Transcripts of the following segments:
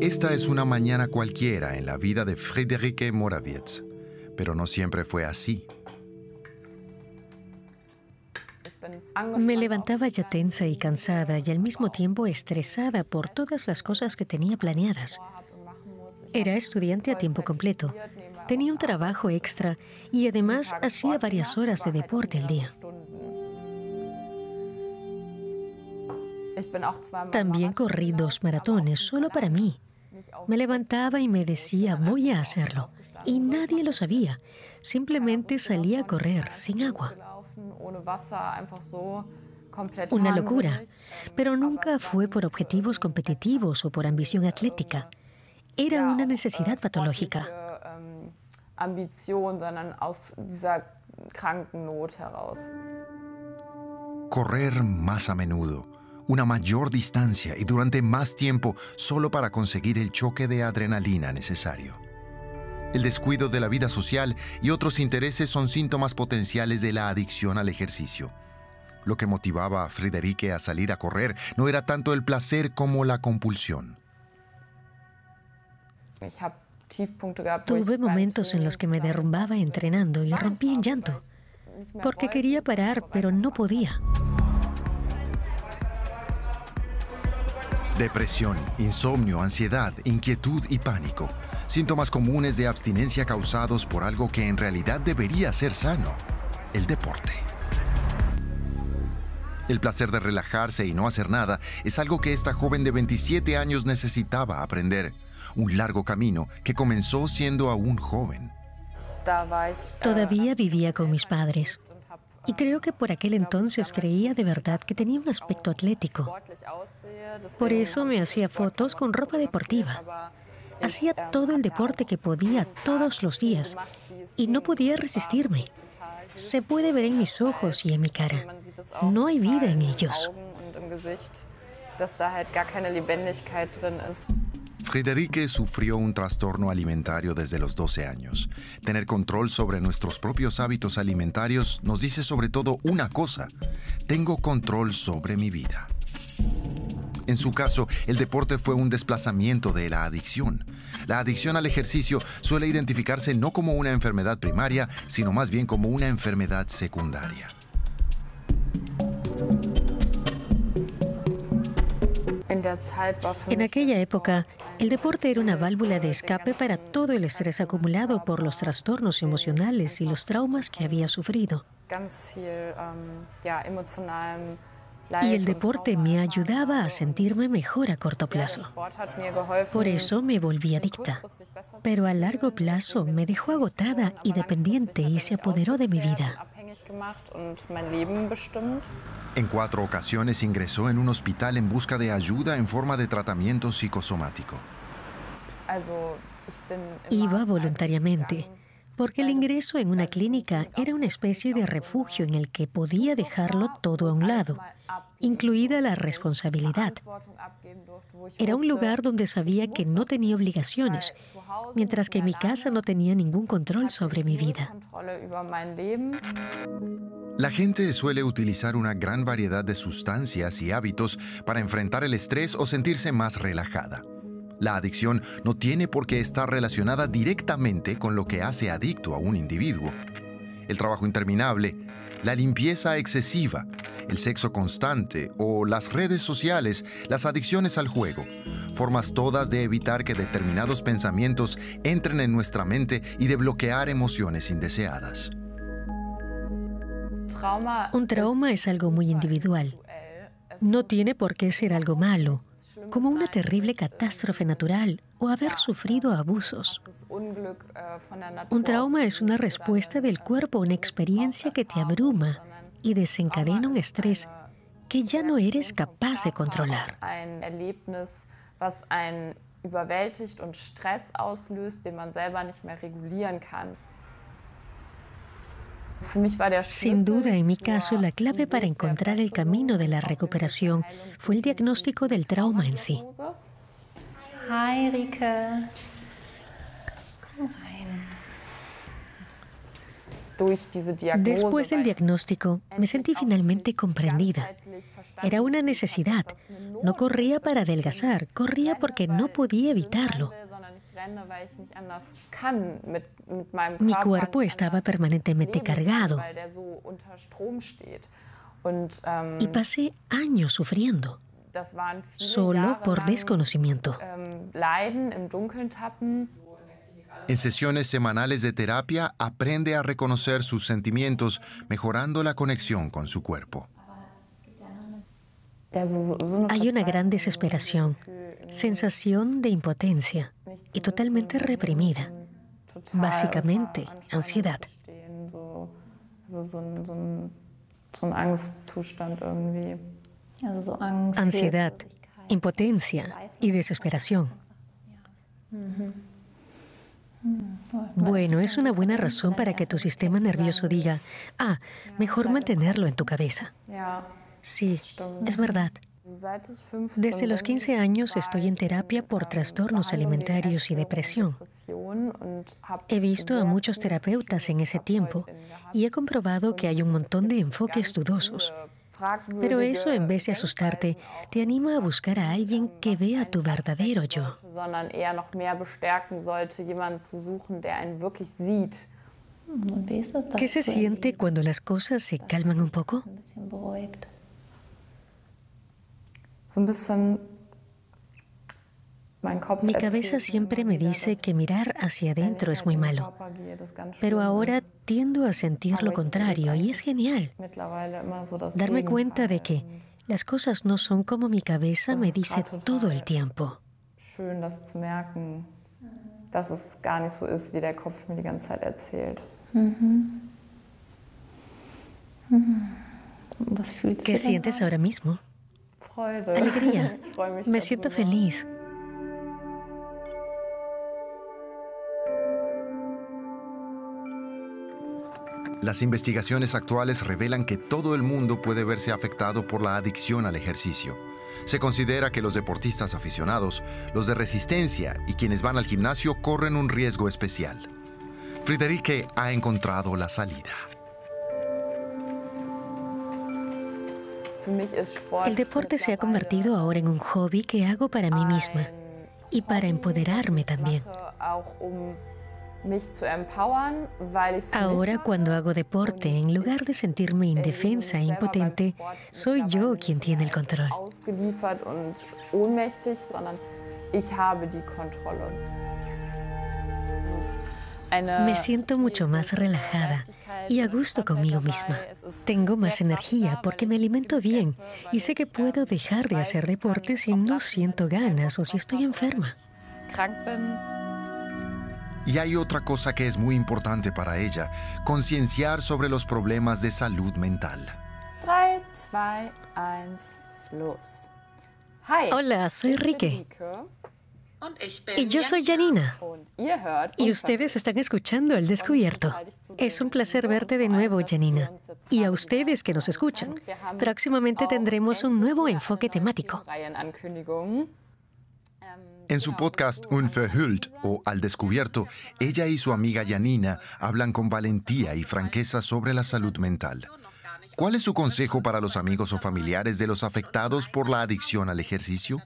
Esta es una mañana cualquiera en la vida de Friederike Morawietz, pero no siempre fue así. Me levantaba ya tensa y cansada y al mismo tiempo estresada por todas las cosas que tenía planeadas. Era estudiante a tiempo completo, tenía un trabajo extra y además hacía varias horas de deporte al día. También corrí 2 maratones solo para mí. Me levantaba y me decía, voy a hacerlo. Y nadie lo sabía. Simplemente salía a correr sin agua. Una locura. Pero nunca fue por objetivos competitivos o por ambición atlética. Era una necesidad patológica. Correr más a menudo, una mayor distancia y durante más tiempo solo para conseguir el choque de adrenalina necesario. El descuido de la vida social y otros intereses son síntomas potenciales de la adicción al ejercicio. Lo que motivaba a Friederike a salir a correr no era tanto el placer como la compulsión. Tuve momentos en los que me derrumbaba entrenando y rompí en llanto, porque quería parar, pero no podía. Depresión, insomnio, ansiedad, inquietud y pánico. Síntomas comunes de abstinencia causados por algo que en realidad debería ser sano: el deporte. El placer de relajarse y no hacer nada es algo que esta joven de 27 años necesitaba aprender. Un largo camino que comenzó siendo aún joven. Todavía vivía con mis padres. Y creo que por aquel entonces creía de verdad que tenía un aspecto atlético. Por eso me hacía fotos con ropa deportiva. Hacía todo el deporte que podía todos los días y no podía resistirme. Se puede ver en mis ojos y en mi cara. No hay vida en ellos. Friederike sufrió un trastorno alimentario desde los 12 años. Tener control sobre nuestros propios hábitos alimentarios nos dice sobre todo una cosa: tengo control sobre mi vida. En su caso, el deporte fue un desplazamiento de la adicción. La adicción al ejercicio suele identificarse no como una enfermedad primaria, sino más bien como una enfermedad secundaria. En aquella época, el deporte era una válvula de escape para todo el estrés acumulado por los trastornos emocionales y los traumas que había sufrido. Y el deporte me ayudaba a sentirme mejor a corto plazo. Por eso me volví adicta. Pero a largo plazo me dejó agotada y dependiente y se apoderó de mi vida. En 4 ocasiones ingresó en un hospital en busca de ayuda en forma de tratamiento psicosomático. Iba voluntariamente, porque el ingreso en una clínica era una especie de refugio en el que podía dejarlo todo a un lado, incluida la responsabilidad. Era un lugar donde sabía que no tenía obligaciones, mientras que en mi casa no tenía ningún control sobre mi vida. La gente suele utilizar una gran variedad de sustancias y hábitos para enfrentar el estrés o sentirse más relajada. La adicción no tiene por qué estar relacionada directamente con lo que hace adicto a un individuo. El trabajo interminable, la limpieza excesiva, el sexo constante o las redes sociales, las adicciones al juego, formas todas de evitar que determinados pensamientos entren en nuestra mente y de bloquear emociones indeseadas. Un trauma es algo muy individual. No tiene por qué ser algo malo, como una terrible catástrofe natural o haber sufrido abusos. Un trauma es una respuesta del cuerpo a una experiencia que te abruma y desencadena un estrés que ya no eres capaz de controlar. Sin duda, en mi caso, la clave para encontrar el camino de la recuperación fue el diagnóstico del trauma en sí. Hi, Rike. Komm rein. Después del diagnóstico, me sentí finalmente comprendida. Era una necesidad. No corría para adelgazar, corría porque no podía evitarlo. Mi cuerpo estaba permanentemente cargado y pasé años sufriendo, solo por desconocimiento. En sesiones semanales de terapia, aprende a reconocer sus sentimientos, mejorando la conexión con su cuerpo. Hay una gran desesperación, sensación de impotencia y totalmente reprimida. Básicamente, ansiedad. Ansiedad, impotencia y desesperación. Bueno, es una buena razón para que tu sistema nervioso diga, mejor mantenerlo en tu cabeza. Sí, es verdad. Desde los 15 años estoy en terapia por trastornos alimentarios y depresión. He visto a muchos terapeutas en ese tiempo y he comprobado que hay un montón de enfoques dudosos. Pero eso, en vez de asustarte, te anima a buscar a alguien que vea tu verdadero yo. ¿Qué se siente cuando las cosas se calman un poco? Mi cabeza siempre me dice que mirar hacia adentro es muy malo, pero ahora tiendo a sentir lo contrario y es genial. Darme cuenta de que las cosas no son como mi cabeza me dice todo el tiempo. ¿Qué sientes ahora mismo? Alegría. Me siento feliz. Las investigaciones actuales revelan que todo el mundo puede verse afectado por la adicción al ejercicio. Se considera que los deportistas aficionados, los de resistencia y quienes van al gimnasio corren un riesgo especial. Friederike ha encontrado la salida. El deporte se ha convertido ahora en un hobby que hago para mí misma y para empoderarme también. Ahora, cuando hago deporte, en lugar de sentirme indefensa e impotente, soy yo quien tiene el control. Me siento mucho más relajada y a gusto conmigo misma. Tengo más energía porque me alimento bien y sé que puedo dejar de hacer deporte si no siento ganas o si estoy enferma. Y hay otra cosa que es muy importante para ella, concienciar sobre los problemas de salud mental. 3, 2, 1, los. Hi, hola, soy Rike. Y yo soy Janina. Y ustedes están escuchando El Descubierto. Es un placer verte de nuevo, Janina. Y a ustedes que nos escuchan. Próximamente tendremos un nuevo enfoque temático. En su podcast Unverhüllt o Al Descubierto, ella y su amiga Janina hablan con valentía y franqueza sobre la salud mental. ¿Cuál es su consejo para los amigos o familiares de los afectados por la adicción al ejercicio?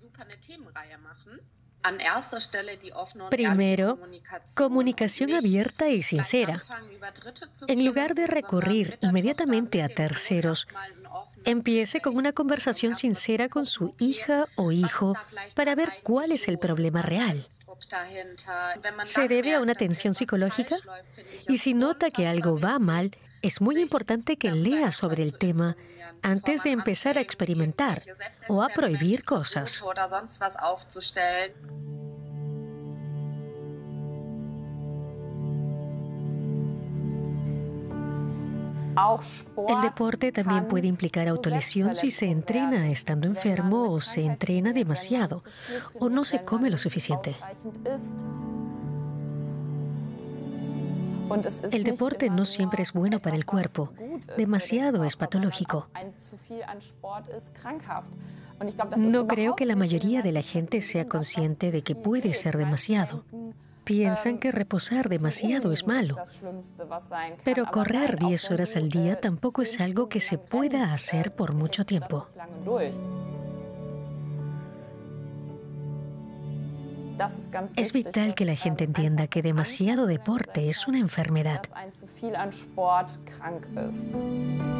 Primero, comunicación abierta y sincera. En lugar de recurrir inmediatamente a terceros, empiece con una conversación sincera con su hija o hijo para ver cuál es el problema real. ¿Se debe a una tensión psicológica? Y si nota que algo va mal, es muy importante que lea sobre el tema antes de empezar a experimentar o a prohibir cosas. El deporte también puede implicar autolesión si se entrena estando enfermo o se entrena demasiado o no se come lo suficiente. El deporte no siempre es bueno para el cuerpo. Demasiado es patológico. No creo que la mayoría de la gente sea consciente de que puede ser demasiado. Piensan que reposar demasiado es malo, pero correr 10 horas al día tampoco es algo que se pueda hacer por mucho tiempo. Es vital que la gente entienda que demasiado deporte es una enfermedad.